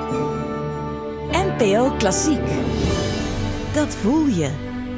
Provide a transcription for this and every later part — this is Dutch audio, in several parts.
NPO Klassiek. Dat voel je.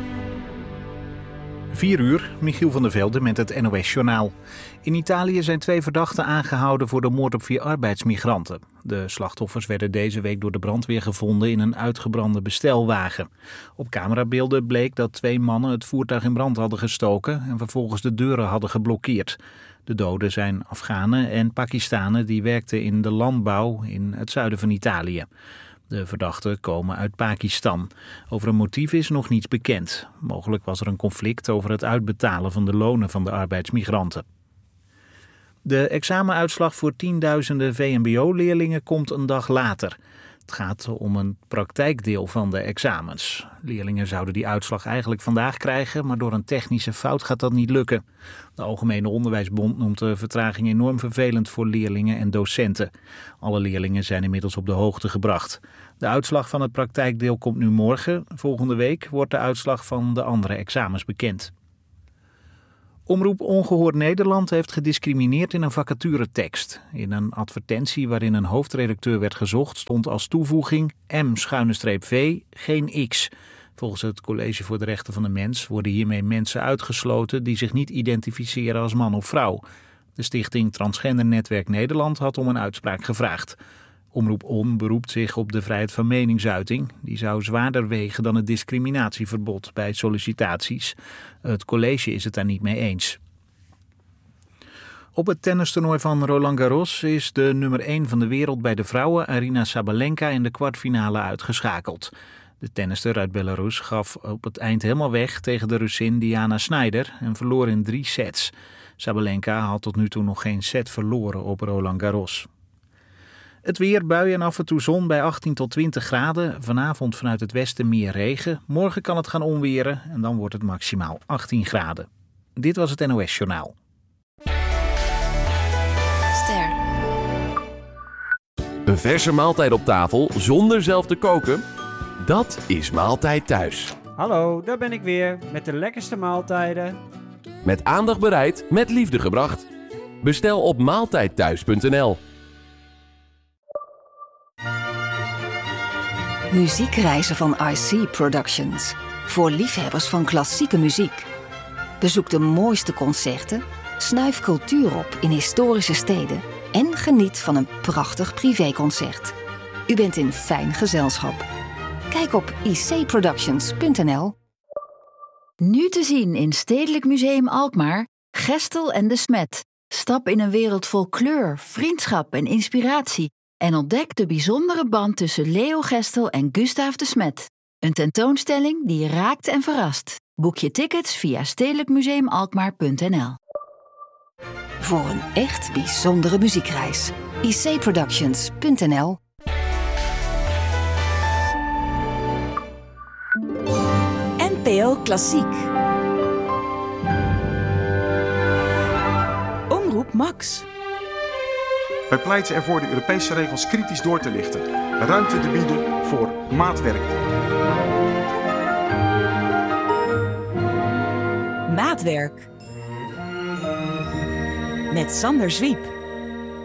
4 uur, Michiel van der Velde met het NOS-journaal. In Italië zijn 2 verdachten aangehouden voor de moord op 4 arbeidsmigranten. De slachtoffers werden deze week door de brandweer gevonden in een uitgebrande bestelwagen. Op camerabeelden bleek dat 2 mannen het voertuig in brand hadden gestoken en vervolgens de deuren hadden geblokkeerd. De doden zijn Afghanen en Pakistanen die werkten in de landbouw in het zuiden van Italië. De verdachten komen uit Pakistan. Over een motief is nog niets bekend. Mogelijk was er een conflict over het uitbetalen van de lonen van de arbeidsmigranten. De examenuitslag voor tienduizenden VMBO-leerlingen komt een dag later. Het gaat om een praktijkdeel van de examens. Leerlingen zouden die uitslag eigenlijk vandaag krijgen, maar door een technische fout gaat dat niet lukken. De Algemene Onderwijsbond noemt de vertraging enorm vervelend voor leerlingen en docenten. Alle leerlingen zijn inmiddels op de hoogte gebracht. De uitslag van het praktijkdeel komt nu morgen. Volgende week wordt de uitslag van de andere examens bekend. Omroep Ongehoord Nederland heeft gediscrimineerd in een vacaturetekst. In een advertentie waarin een hoofdredacteur werd gezocht stond als toevoeging M-V, geen X. Volgens het College voor de Rechten van de Mens worden hiermee mensen uitgesloten die zich niet identificeren als man of vrouw. De stichting Transgender Netwerk Nederland had om een uitspraak gevraagd. Omroep On beroept zich op de vrijheid van meningsuiting. Die zou zwaarder wegen dan het discriminatieverbod bij sollicitaties. Het college is het daar niet mee eens. Op het tennistoernooi van Roland Garros is de nummer 1 van de wereld bij de vrouwen, Aryna Sabalenka, in de kwartfinale uitgeschakeld. De tennister uit Belarus gaf op het eind helemaal weg tegen de Russin Diana Snyder en verloor in 3 sets. Sabalenka had tot nu toe nog geen set verloren op Roland Garros. Het weer, buien en af en toe zon bij 18 tot 20 graden. Vanavond vanuit het westen meer regen. Morgen kan het gaan onweren en dan wordt het maximaal 18 graden. Dit was het NOS-journaal. Ster. Een verse maaltijd op tafel zonder zelf te koken? Dat is Maaltijd Thuis. Hallo, daar ben ik weer met de lekkerste maaltijden. Met aandacht bereid, met liefde gebracht. Bestel op maaltijdthuis.nl. Muziekreizen van IC Productions. Voor liefhebbers van klassieke muziek. Bezoek de mooiste concerten, snuif cultuur op in historische steden en geniet van een prachtig privéconcert. U bent in fijn gezelschap. Kijk op icproductions.nl. Nu te zien in Stedelijk Museum Alkmaar, Gestel en de Smet. Stap in een wereld vol kleur, vriendschap en inspiratie. En ontdek de bijzondere band tussen Leo Gestel en Gustaaf de Smet. Een tentoonstelling die raakt en verrast. Boek je tickets via stedelijkmuseumalkmaar.nl. Voor een echt bijzondere muziekreis. icproductions.nl. NPO Klassiek. Omroep Max. Wij pleiten ervoor de Europese regels kritisch door te lichten. Ruimte te bieden voor maatwerk. Maatwerk. Met Sander Zwiep.